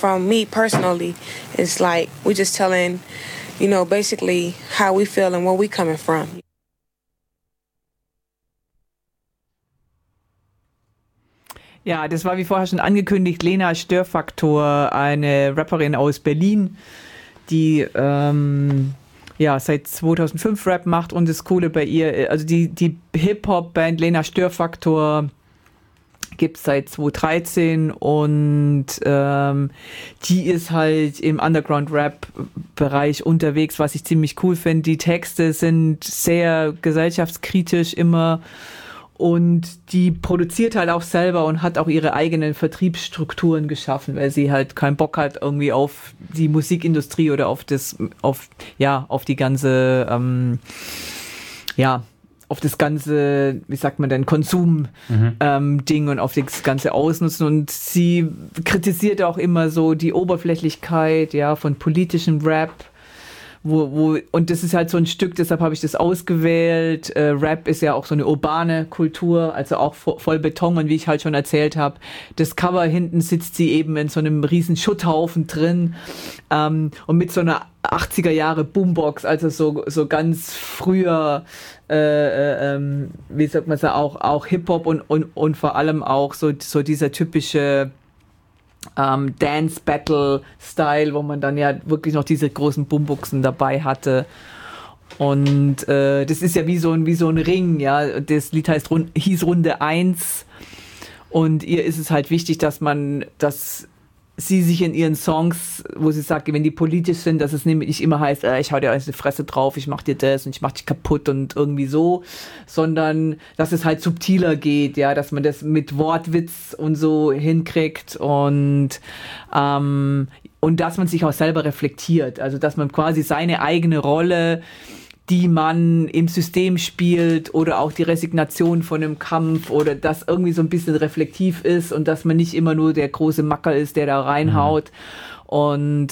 from me personally, it's like we're just telling, you know, basically how we feel and where we coming from. Ja, das war wie vorher schon angekündigt, Lena Störfaktor, eine Rapperin aus Berlin, die seit 2005 Rap macht. Und das Coole bei ihr, also die Hip-Hop-Band Lena Störfaktor gibt es seit 2013 und die ist halt im Underground-Rap-Bereich unterwegs, was ich ziemlich cool finde. Die Texte sind sehr gesellschaftskritisch immer. Und die produziert halt auch selber und hat auch ihre eigenen Vertriebsstrukturen geschaffen, weil sie halt keinen Bock hat irgendwie auf die Musikindustrie oder auf die ganze, auf das ganze, wie sagt man denn, Konsum-Ding und auf das ganze Ausnutzen. Und sie kritisiert auch immer so die Oberflächlichkeit, ja, von politischem Rap. Und das ist halt so ein Stück, deshalb habe ich das ausgewählt. Rap ist ja auch so eine urbane Kultur, also auch voll Beton, und wie ich halt schon erzählt habe, das Cover hinten sitzt sie eben in so einem riesen Schutthaufen drin und mit so einer 80er Jahre Boombox, also so ganz früher, wie sagt man es, auch Hip-Hop und vor allem auch so dieser typische Dance-Battle-Style, wo man dann ja wirklich noch diese großen Boomboxen dabei hatte. Und das ist ja wie so ein Ring, ja. Das Lied hieß Runde 1 und ihr ist es halt wichtig, dass sie sich in ihren Songs, wo sie sagt, wenn die politisch sind, dass es nicht immer heißt, ich hau dir alles in die Fresse drauf, ich mach dir das und ich mach dich kaputt und irgendwie so, sondern dass es halt subtiler geht, ja, dass man das mit Wortwitz und so hinkriegt und dass man sich auch selber reflektiert, also dass man quasi seine eigene Rolle, die man im System spielt, oder auch die Resignation von einem Kampf, oder das irgendwie so ein bisschen reflektiv ist und dass man nicht immer nur der große Macker ist, der da reinhaut. Und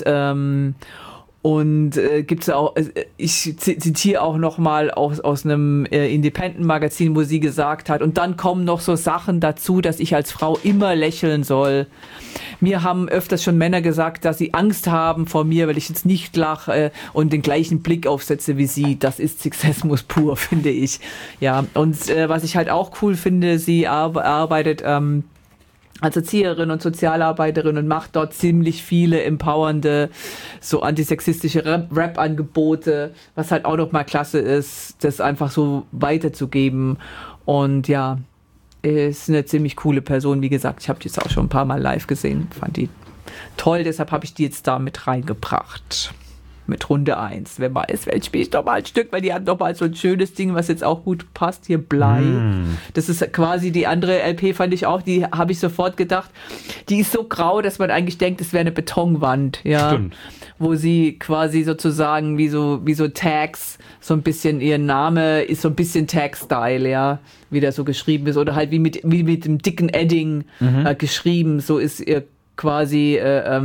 gibt's auch, ich zitiere auch nochmal aus einem Independent-Magazin, wo sie gesagt hat, und dann kommen noch so Sachen dazu, dass ich als Frau immer lächeln soll. Mir haben öfters schon Männer gesagt, dass sie Angst haben vor mir, weil ich jetzt nicht lache und den gleichen Blick aufsetze wie sie. Das ist Sexismus pur, finde ich. Ja, und was ich halt auch cool finde, sie arbeitet als Erzieherin und Sozialarbeiterin und macht dort ziemlich viele empowernde, so antisexistische Rap-Angebote, was halt auch nochmal klasse ist, das einfach so weiterzugeben. Und ja, ist eine ziemlich coole Person. Wie gesagt, ich habe die jetzt auch schon ein paar Mal live gesehen, fand die toll, deshalb habe ich die jetzt da mit reingebracht. Mit Runde 1. Wenn man ist, spiele ich doch mal ein Stück, weil die hat doch mal so ein schönes Ding, was jetzt auch gut passt. Hier Blei. Das ist quasi die andere LP, fand ich auch. Die habe ich sofort gedacht. Die ist so grau, dass man eigentlich denkt, es wäre eine Betonwand. Ja. Stimmt. Wo sie quasi sozusagen wie so Tags, so ein bisschen, ihr Name ist so ein bisschen Tag-Style, ja. Wie der so geschrieben ist. Oder halt wie mit dem dicken Edding geschrieben. So ist ihr quasi,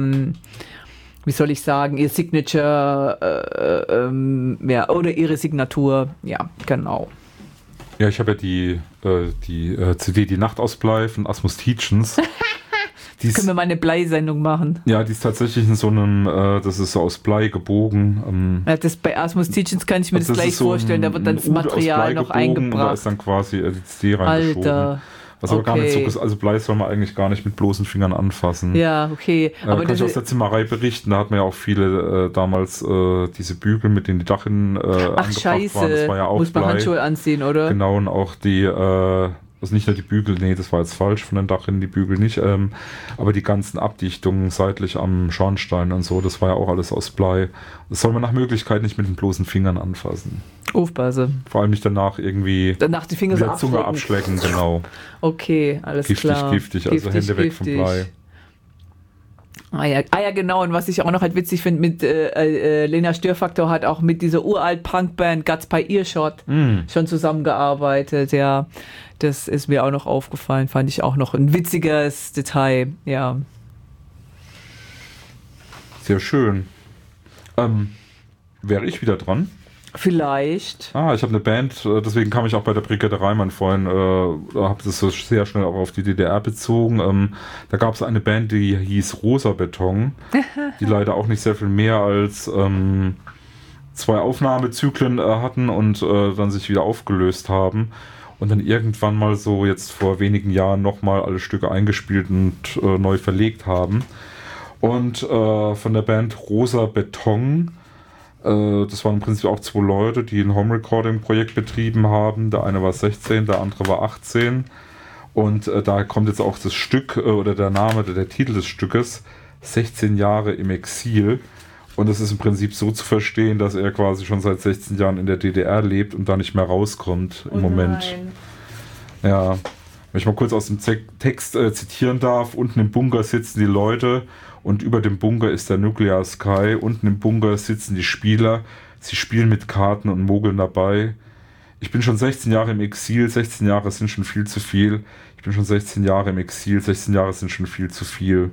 wie soll ich sagen, ihr Signature, oder ihre Signatur, ja, genau. Ja, ich habe ja die CD Die Nacht aus Blei von Asmus Tietjens. Können wir mal eine Blei-Sendung machen? Ja, die ist tatsächlich in so einem, das ist so aus Blei gebogen. Das bei Asmus Tietjens kann ich mir das gleich so vorstellen, da wird dann das Material noch eingebracht. Und da ist dann quasi die CD reingeschoben. Alter. Was aber gar nicht so ist, also Blei soll man eigentlich gar nicht mit bloßen Fingern anfassen. Ja, okay. Aber kann ich aus der Zimmerei berichten, da hat man ja auch viele damals diese Bügel, mit denen die Dachinnen angebracht waren. Das war ja auch muss man Blei. Handschuhe anziehen, oder? Genau, und auch die, also nicht nur die Bügel, nee, das war jetzt falsch von den Dachinnen, die Bügel nicht, aber die ganzen Abdichtungen seitlich am Schornstein und so, das war ja auch alles aus Blei. Das soll man nach Möglichkeit nicht mit den bloßen Fingern anfassen. Aufpassen. Vor allem nicht danach irgendwie die Finger mit der Zunge abschlecken, genau. Okay, alles klar. Giftig, also Hände weg vom Blei. Ah ja, genau, und was ich auch noch halt witzig finde, mit Lena Störfaktor hat auch mit dieser uralt Punkband Guts by Earshot schon zusammengearbeitet, ja. Das ist mir auch noch aufgefallen, fand ich auch noch ein witziges Detail, ja. Sehr schön. Wäre ich wieder dran? Vielleicht. Ich habe eine Band, deswegen kam ich auch bei der Brigitte Reimann vorhin, habe das so sehr schnell auch auf die DDR bezogen. Da gab es eine Band, die hieß Rosa Beton, die leider auch nicht sehr viel mehr als 2 Aufnahmezyklen hatten und dann sich wieder aufgelöst haben und dann irgendwann mal so jetzt vor wenigen Jahren nochmal alle Stücke eingespielt und neu verlegt haben. Und von der Band Rosa Beton, das waren im Prinzip auch 2 Leute, die ein Home-Recording-Projekt betrieben haben. Der eine war 16, der andere war 18. Und da kommt jetzt auch das Stück oder der Name, der Titel des Stückes, 16 Jahre im Exil. Und es ist im Prinzip so zu verstehen, dass er quasi schon seit 16 Jahren in der DDR lebt und da nicht mehr rauskommt im Moment. Nein. Ja, wenn ich mal kurz aus dem Text zitieren darf. Unten im Bunker sitzen die Leute und über dem Bunker ist der Nuclear Sky. Unten im Bunker sitzen die Spieler. Sie spielen mit Karten und mogeln dabei. Ich bin schon 16 Jahre im Exil. 16 Jahre sind schon viel zu viel. Ich bin schon 16 Jahre im Exil. 16 Jahre sind schon viel zu viel.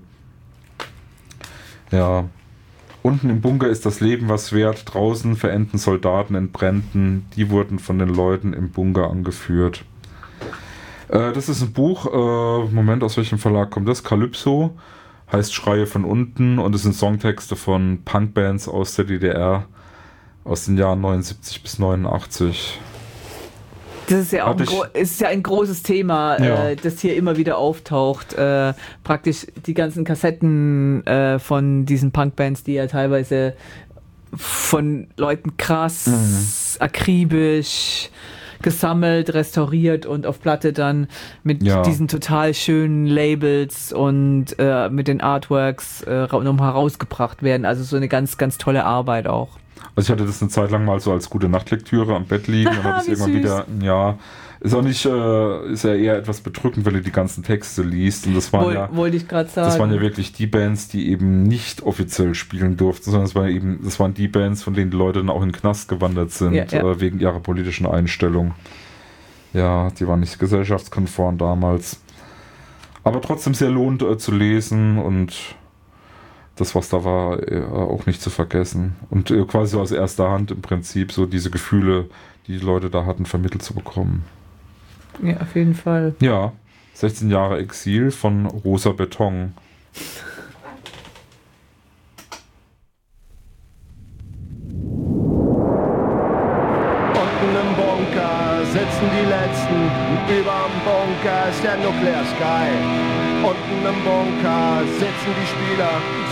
Ja. Unten im Bunker ist das Leben was wert. Draußen verenden Soldaten in Bränden. Die wurden von den Leuten im Bunker angeführt. Das ist ein Buch. Moment, aus welchem Verlag kommt das? Calypso. Heißt Schreie von unten. Und es sind Songtexte von Punkbands aus der DDR. Aus den Jahren 79 bis 89. Das ist ja auch ein großes Thema, das hier immer wieder auftaucht. Praktisch die ganzen Kassetten von diesen Punkbands, die ja teilweise von Leuten krass, akribisch gesammelt, restauriert und auf Platte dann mit diesen total schönen Labels und mit den Artworks nochmal herausgebracht werden. Also so eine ganz, ganz tolle Arbeit auch. Also ich hatte das eine Zeit lang mal so als gute Nachtlektüre am Bett liegen und habe es irgendwann wieder, ist auch nicht, ist ja eher etwas bedrückend, wenn du die ganzen Texte liest. Und das waren wollte ich gerade sagen. Das waren ja wirklich die Bands, die eben nicht offiziell spielen durften, sondern das waren die Bands, von denen die Leute dann auch in den Knast gewandert sind, wegen ihrer politischen Einstellung. Ja, die waren nicht gesellschaftskonform damals. Aber trotzdem sehr lohnt zu lesen und das, was da war, auch nicht zu vergessen. Und quasi aus erster Hand im Prinzip so diese Gefühle, die Leute da hatten, vermittelt zu bekommen. Ja, auf jeden Fall. Ja, 16 Jahre Exil von Rosa Beton. Unten im Bunker sitzen die Letzten, überm Bunker ist der Nuclear Sky. Unten im Bunker sitzen die Spieler,